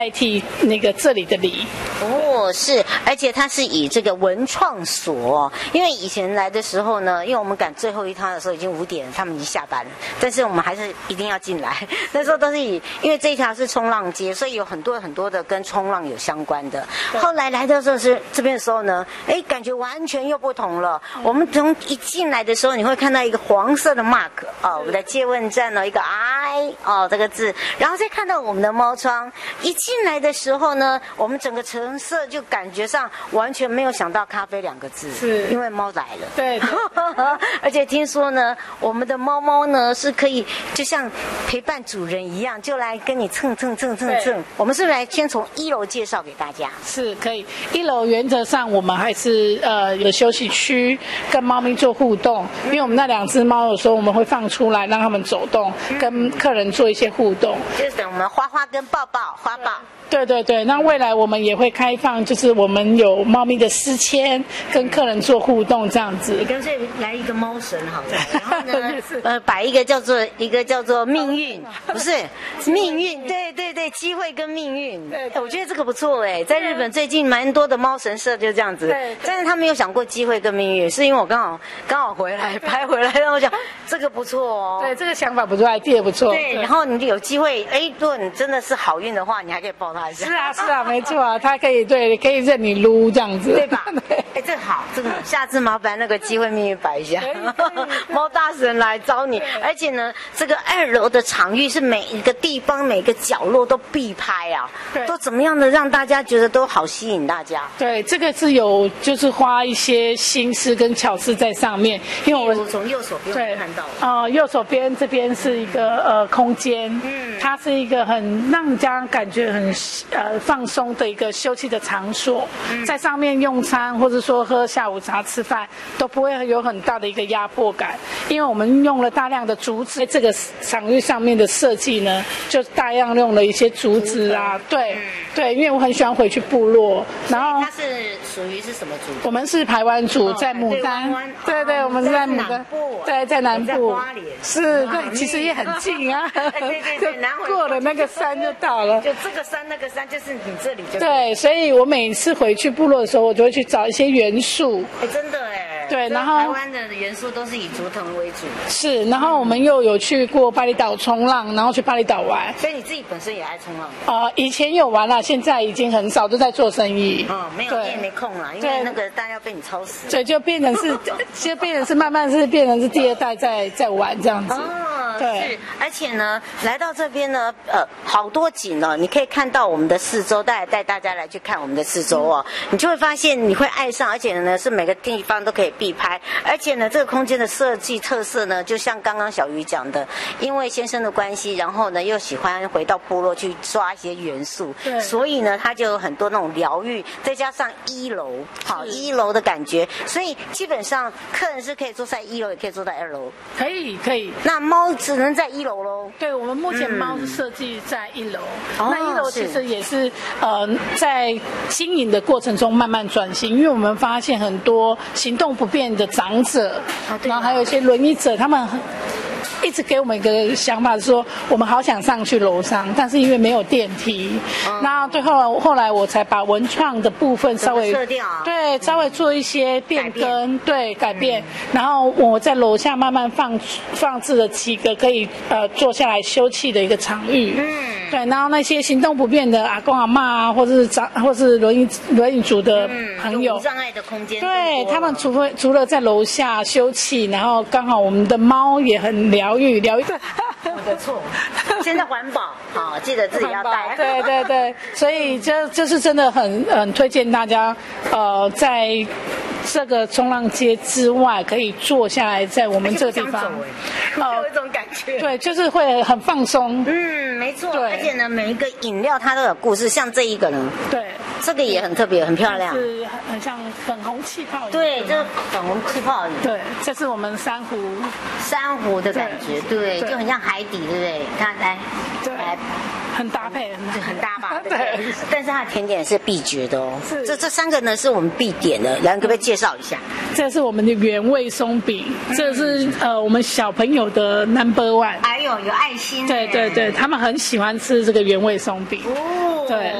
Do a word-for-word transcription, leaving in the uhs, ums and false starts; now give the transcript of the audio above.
代替那个这里的礼。 哦，是，而且它是以这个文创所，因为以前来的时候呢，因为我们赶最后一趟的时候已经五点，他们已经下班了，但是我们还是一定要进来。那时候都是以，因为这一条是冲浪街，所以有很多很多的跟冲浪有相关的。后来来的时候是这边的时候呢，哎，感觉完全又不同了。我们从一进来的时候，你会看到一个黄色的 mark 哦，我们的借问站呢，一个 I 哦这个字，然后再看到我们的猫窗，一进来的时候呢，我们整个橙色就感觉上完全没有想到咖啡两个字， 是因为猫来了。 对，对而且听说呢，我们的猫猫呢是可以就像陪伴主人一样，就来跟你蹭蹭蹭蹭蹭。我们是不是来先从一楼介绍给大家？ 是可以。一楼原则上我们还是呃有休息区，跟猫咪做互动，因为我们那两只猫有时候我们会放出来让它们走动，跟客人做一些互动， 就是等我们花花跟抱抱花抱。 对对对，那未来我们也会开放，就是我们有猫咪的私签，跟客人做互动这样子。 你干脆来一个猫神好了，然后呢，呃，摆一个叫做一个叫做命运，不是命运，对对对，机会跟命运。对，我觉得这个不错哎，在日本最近蛮多的猫神社就这样子，但是他没有想过机会跟命运，是因为我刚好刚好回来拍回来，让我讲这个不错哦。 对，这个想法不错 ，idea 不错。 对，然后你有机会，哎，如果你真的是好运的话，你还可以抱它。 是啊是啊，没错啊，它可以对，可以任你撸这样子， 对吧？哎，这好，这个下次麻烦那个机会命运摆一下，猫大神来找你。而且呢，这个二楼的场域是每一个地方每个角落都必拍啊，都怎么样的让大家觉得都好吸引大家。 对，这个是有就是花一些心思跟巧思在上面，因为我们从右手边看到啊、呃，右手边这边是一个呃空间，嗯，它是一个很让人家感觉很呃放松的一个休憩的场所，嗯、在上面用餐或者说喝下午茶、吃饭都不会有很大的一个压迫感，因为我们用了大量的竹子，在这个场域上面的设计呢，就大量用了一些竹子啊，对、嗯、对，因为我很喜欢回去部落，然后它是属于是什么族？ 我们是排湾族，哦、在牡丹，对 对, 对，我们是在牡丹，对，在南部，是，对，其实也很近啊， 对对对，南过了那个山就到了， 就这个山那个山就是你这里就对，所以我每次回去部落的时候，我就会去找一些元素， 哎，真的哎， 对，然后台湾的元素都是以竹藤为主， 是，然后我们又有去过巴厘岛冲浪，然后去巴厘岛玩， 所以你自己本身也爱冲浪？ 啊、呃，以前有玩啦，现在已经很少，都在做生意， 嗯，没有，也没空了，因为那个大家被你超死， 对，就变成是，就变成是慢慢是变成是第二代在在玩这样子。 哦，对，而且呢，来到这边呢，呃，好多景哦，你可以看到我们的四周，带带大家来去看我们的四周哦，嗯、你就会发现你会爱上，而且呢是每个地方都可以必拍，而且呢这个空间的设计特色呢，就像刚刚小鱼讲的，因为先生的关系，然后呢又喜欢回到部落去抓一些元素，所以呢他就有很多那种疗愈，再加上一楼，好一楼的感觉，所以基本上客人是可以坐在一楼，也可以坐在二楼， 可以可以。 那猫只能在一楼喽。 对，我们目前猫是设计在一楼，嗯、那一楼其实也是呃在经营的过程中慢慢转型，因为我们发现很多行动不便的长者，哦、然后还有一些轮椅者，他们很。一直给我们一个想法，说我们好想上去楼上，但是因为没有电梯，嗯、那最后后来我才把文创的部分稍微设掉、啊， 对，稍微做一些变更，改对改变，嗯、然后我在楼下慢慢放放置了几个可以呃坐下来休憩的一个场域，嗯，对，然后那些行动不便的阿公阿嬷啊，或者是长或是轮椅轮椅族的朋友， 嗯、无障碍的空间， 对他们除非除了在楼下休憩，然后刚好我们的猫也很疗。疗愈疗愈， 我的错。现在环保，好，记得自己要带。 对对对，所以这就是真的很很推荐大家，呃，在这个冲浪街之外，可以坐下来在我们这个地方， 呃，有一种感觉。 对，就是会很放松。 嗯，没错。而且呢，每一个饮料它都有故事，像这一个呢， 对， 这个也很特别，很漂亮， 是很像粉红气泡饮。 对，这粉红气泡饮。 对，这是我们珊瑚， 珊瑚的感觉，对，就很像海底，对不对？看来， 对， 来。 很搭配， 很搭吧？对不对对？但是它的甜点是必绝的哦。 是这这三个呢是我们必点的，然后可不可以介绍一下？ 这是我们的原味松饼，这是呃我们小朋友的 number one。 哎呦，有爱心。 对对对，他们很喜欢吃这个原味松饼。 哦， 对。